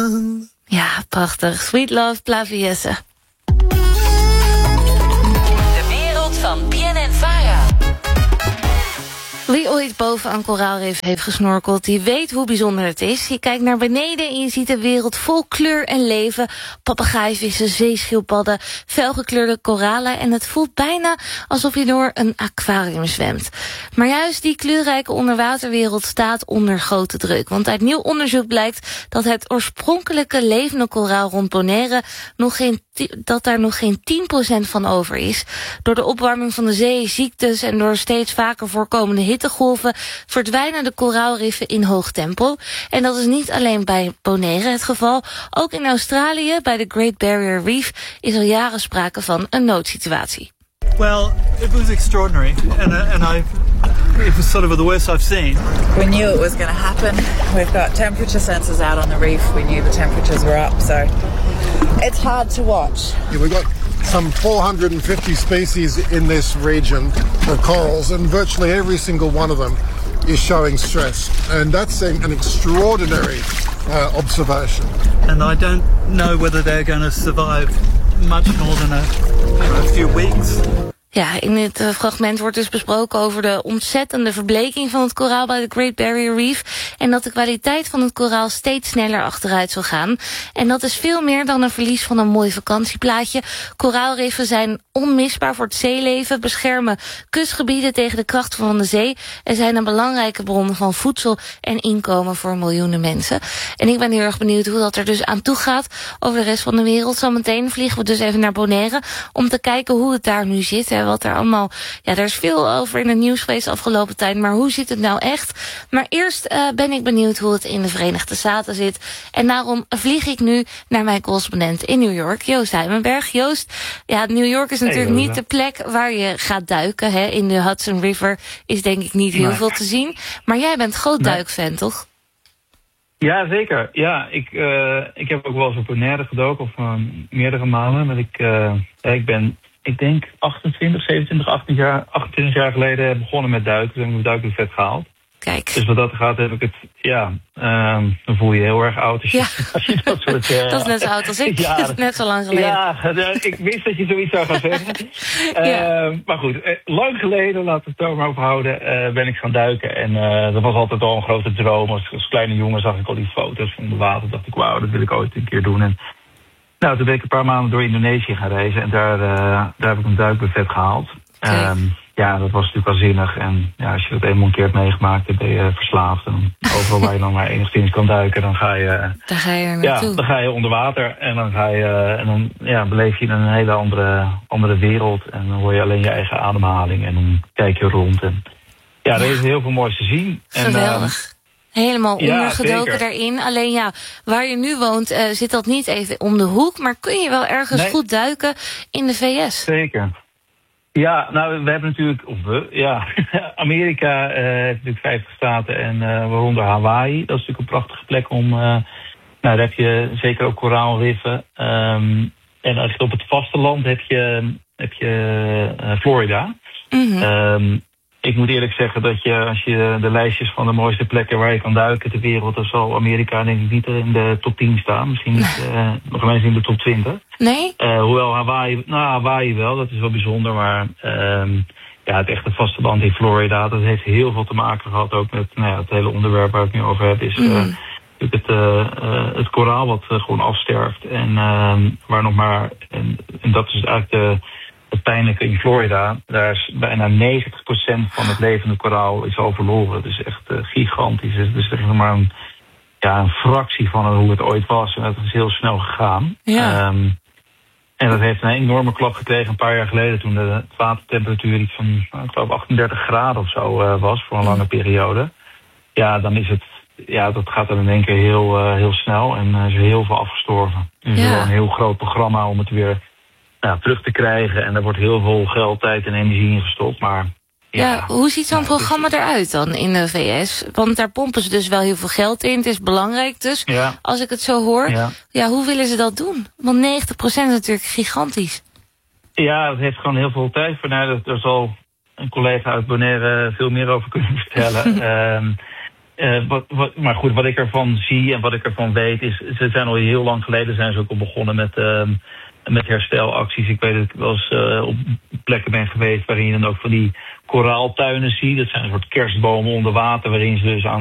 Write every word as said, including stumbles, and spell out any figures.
Ja, prachtig. Sweet Love, Plaviesse. De wereld van B N N Vara. Wie ooit boven een koraalrif heeft gesnorkeld, die weet hoe bijzonder het is. Je kijkt naar beneden en je ziet een wereld vol kleur en leven. Papegaaivissen, zeeschildpadden, felgekleurde koralen. En het voelt bijna alsof je door een aquarium zwemt. Maar juist die kleurrijke onderwaterwereld staat onder grote druk. Want uit nieuw onderzoek blijkt dat het oorspronkelijke levende koraal rond Bonaire nog geen, dat daar nog geen tien procent van over is. Door de opwarming van de zee, ziektes en door steeds vaker voorkomende hittegolven verdwijnen de koraalriffen in hoog tempo. En dat is niet alleen bij Bonaire het geval. Ook in Australië, bij de Great Barrier Reef, is al jaren sprake van een noodsituatie. Well, it was extraordinary, and uh, and I, it was sort of the worst I've seen. We knew it was going to happen. We've got temperature sensors out on the reef. We knew the temperatures were up, so it's hard to watch. Yeah, we've got some four hundred fifty species in this region of corals, and virtually every single one of them is showing stress, and that's an extraordinary uh, observation. And I don't know whether they're going to survive much more than a, a few weeks. Ja, in dit uh, fragment wordt dus besproken over de ontzettende verbleking van het koraal bij de Great Barrier Reef. En dat de kwaliteit van het koraal steeds sneller achteruit zal gaan. En dat is veel meer dan een verlies van een mooi vakantieplaatje. Koraalriffen zijn onmisbaar voor het zeeleven, beschermen kustgebieden tegen de kracht van de zee en zijn een belangrijke bron van voedsel en inkomen voor miljoenen mensen. En ik ben heel erg benieuwd hoe dat er dus aan toe gaat over de rest van de wereld. Zometeen vliegen we dus even naar Bonaire om te kijken hoe het daar nu zit. Hè, wat er allemaal, ja, er is veel over in het nieuws geweest de afgelopen tijd, maar hoe zit het nou echt? Maar eerst uh, ben ik benieuwd hoe het in de Verenigde Staten zit. En daarom vlieg ik nu naar mijn correspondent in New York, Joost Heimenberg. Joost, ja, New York is natuurlijk hey, niet de plek waar je gaat duiken. Hè. In de Hudson River is denk ik niet heel nee. veel te zien. Maar jij bent groot nee. duikfan, toch? Ja, zeker. Ja, ik, uh, ik heb ook wel eens op Bonaire gedoken, of uh, meerdere malen. Maar ik, uh, ja, ik ben, ik denk, achtentwintig, zevenentwintig, achtentwintig jaar, achtentwintig jaar geleden begonnen met duiken. Toen heb ik mijn duikbuffet gehaald. Kijk. Dus wat dat gaat heb ik het, ja, um, dan voel je je heel erg oud als je, ja. als je dat soort... Uh, dat is net zo oud als ik, ja, dat is net zo lang geleden. Ja, ik wist dat je zoiets zou gaan zeggen. ja. uh, maar goed, uh, lang geleden, laten we het daar maar over houden, uh, ben ik gaan duiken. En uh, dat was altijd al een grote droom. Als, als kleine jongen zag ik al die foto's van de water. Dacht ik, wauw, dat wil ik ooit een keer doen. En nou, toen ben ik een paar maanden door Indonesië gaan reizen. En daar, uh, daar heb ik een duikbuffet gehaald. Um, ja, dat was natuurlijk wel zinnig. En ja, als je dat eenmaal een keer hebt meegemaakt, dan ben je verslaafd. En overal waar je dan maar enigszins kan duiken, dan ga je... Daar ga je er ja, naartoe. dan ga je onder water. En dan, ga je, en dan ja, beleef je in een hele andere, andere wereld. En dan hoor je alleen je eigen ademhaling. En dan kijk je rond. En ja, er ja. is heel veel moois te zien. Geweldig. En, helemaal ja, ondergedoken zeker. daarin. Alleen ja, waar je nu woont, uh, zit dat niet even om de hoek. Maar kun je wel ergens nee. goed duiken in de V S? Zeker. Ja, nou, we hebben natuurlijk, of we, ja, Amerika uh, heeft natuurlijk vijftig staten en uh, waaronder Hawaii. Dat is natuurlijk een prachtige plek om, uh, nou, daar heb je zeker ook koraalriffen. Um, en als je op het vasteland heb je, heb je uh, Florida. Mm-hmm. Um, ik moet eerlijk zeggen dat je, als je de lijstjes van de mooiste plekken waar je kan duiken ter wereld, dan zal Amerika denk ik niet in de top tien staan. Misschien niet, uh, nog eens in de top twintig. Nee? Uh, hoewel Hawaii, nou Hawaii wel, dat is wel bijzonder, maar um, ja, het echte vasteland in Florida, dat heeft heel veel te maken gehad ook met nou ja, het hele onderwerp waar ik nu over heb, is uh, mm. het, uh, uh, het koraal wat uh, gewoon afsterft en uh, waar nog maar, en, en dat is eigenlijk de, het pijnlijke in Florida, daar is bijna negentig procent van het levende koraal is al verloren. Het is echt uh, gigantisch, het is echt maar een, ja, een fractie van hoe het ooit was en dat is heel snel gegaan. Ja. Um, En dat heeft een enorme klap gekregen een paar jaar geleden toen de watertemperatuur iets van, ik geloof, achtendertig graden of zo uh, was voor een lange periode. Ja, dan is het, ja, dat gaat dan in één keer heel, uh, heel snel en uh, is er heel veel afgestorven. Het is ja. een heel groot programma om het weer ja, terug te krijgen en er wordt heel veel geld, tijd en energie in gestopt, maar... Ja, ja, hoe ziet zo'n ja, programma is... eruit dan in de V S? Want daar pompen ze dus wel heel veel geld in. Het is belangrijk dus, ja. als ik het zo hoor. Ja. ja, hoe willen ze dat doen? Want negentig procent is natuurlijk gigantisch. Ja, het heeft gewoon heel veel tijd voor. Nou, daar zal een collega uit Bonaire veel meer over kunnen vertellen. um, Uh, wat, wat, maar goed, wat ik ervan zie en wat ik ervan weet is, ze zijn al heel lang geleden zijn ze ook al begonnen met, uh, met herstelacties. Ik weet dat ik wel eens uh, op plekken ben geweest waarin je dan ook van die koraaltuinen ziet. Dat zijn een soort kerstbomen onder water waarin ze dus aan